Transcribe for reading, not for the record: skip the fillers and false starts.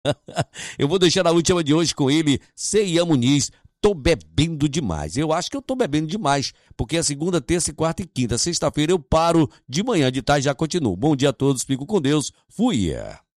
Eu vou deixar a última de hoje com ele, Ceia Muniz. Tô bebendo demais. Eu acho que eu tô bebendo demais, porque é segunda, terça, quarta e quinta. Sexta-feira eu paro, de manhã, de tarde já continuo. Bom dia a todos, fico com Deus. Fui.